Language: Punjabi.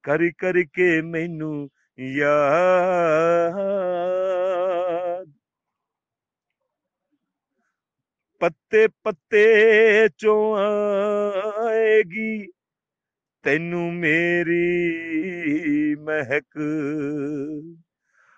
ਕਰ ਕਰਕੇ ਮੈਨੂੰ ਯਾਦ। ਪੱਤੇ ਪੱਤੇ ਚੋਂ ਆਏਗੀ ਤੈਨੂੰ ਮੇਰੀ ਮਹਿਕ,